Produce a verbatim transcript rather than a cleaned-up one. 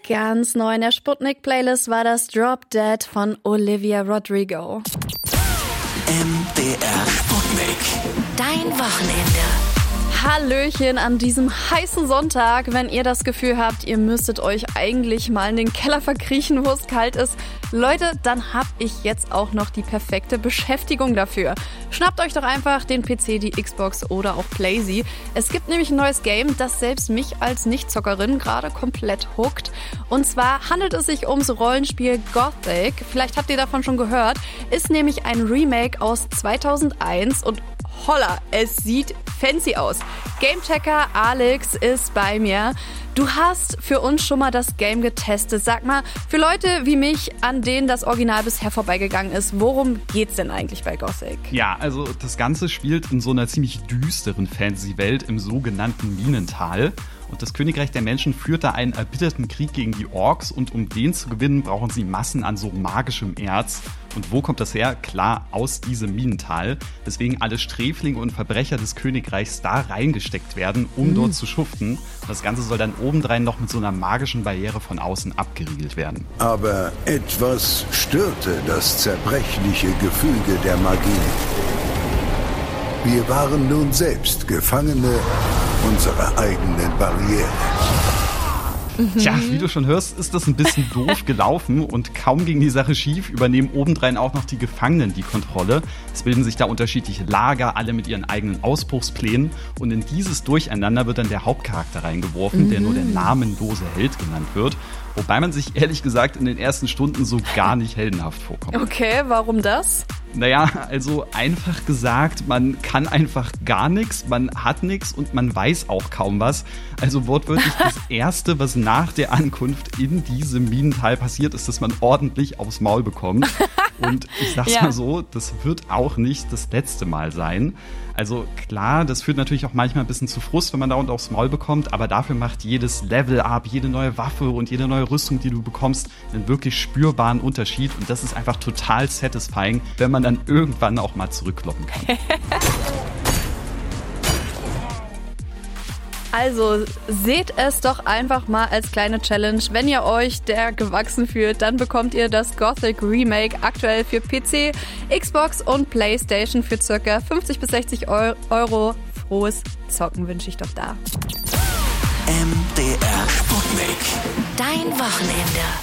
Ganz neu in der Sputnik-Playlist war das Drop Dead von Olivia Rodrigo. M D R Sputnik. Dein Wochenende. Hallöchen an diesem heißen Sonntag. Wenn ihr das Gefühl habt, ihr müsstet euch eigentlich mal in den Keller verkriechen, wo es kalt ist, Leute, dann hab ich jetzt auch noch die perfekte Beschäftigung dafür. Schnappt euch doch einfach den P C, die Xbox oder auch Playsee. Es gibt nämlich ein neues Game, das selbst mich als Nichtzockerin gerade komplett hookt. Und zwar handelt es sich ums Rollenspiel Gothic. Vielleicht habt ihr davon schon gehört. Ist nämlich ein Remake aus zweitausendeins und holla, es sieht fancy aus. Gamechecker Alex ist bei mir. Du hast für uns schon mal das Game getestet. Sag mal, für Leute wie mich, an denen das Original bisher vorbeigegangen ist, worum geht's denn eigentlich bei Gothic? Ja, also das Ganze spielt in so einer ziemlich düsteren Fantasy-Welt im sogenannten Minental. Und das Königreich der Menschen führt da einen erbitterten Krieg gegen die Orks und um den zu gewinnen, brauchen sie Massen an so magischem Erz. Und wo kommt das her? Klar, aus diesem Minental. Weswegen alle Sträflinge und Verbrecher des Königreichs da reingesteckt werden, um mhm. dort zu schuften. Und das Ganze soll dann obendrein noch mit so einer magischen Barriere von außen abgeriegelt werden. Aber etwas störte das zerbrechliche Gefüge der Magie. Wir waren nun selbst Gefangene unserer eigenen Barriere. Tja, wie du schon hörst, ist das ein bisschen doof gelaufen und kaum ging die Sache schief, übernehmen obendrein auch noch die Gefangenen die Kontrolle. Es bilden sich da unterschiedliche Lager, alle mit ihren eigenen Ausbruchsplänen und in dieses Durcheinander wird dann der Hauptcharakter reingeworfen, mhm. der nur der namenlose Held genannt wird. Wobei man sich ehrlich gesagt in den ersten Stunden so gar nicht heldenhaft vorkommt. Okay, warum das? Naja, also einfach gesagt, man kann einfach gar nichts, man hat nichts und man weiß auch kaum was. Also wortwörtlich das Erste, was nach der Ankunft in diesem Minental passiert, ist, dass man ordentlich aufs Maul bekommt. Und ich sag's ja. mal so, das wird auch nicht das letzte Mal sein. Also klar, das führt natürlich auch manchmal ein bisschen zu Frust, wenn man da und aufs Maul bekommt, aber dafür macht jedes Level-Up, jede neue Waffe und jede neue Rüstung, die du bekommst, einen wirklich spürbaren Unterschied und das ist einfach total satisfying, wenn man dann irgendwann auch mal zurückkloppen kann. Also seht es doch einfach mal als kleine Challenge. Wenn ihr euch der gewachsen fühlt, dann bekommt ihr das Gothic Remake aktuell für P C, Xbox und Playstation für ca. fünfzig bis sechzig Euro. Frohes Zocken wünsche ich doch da. M D R Sputnik. Dein Wochenende.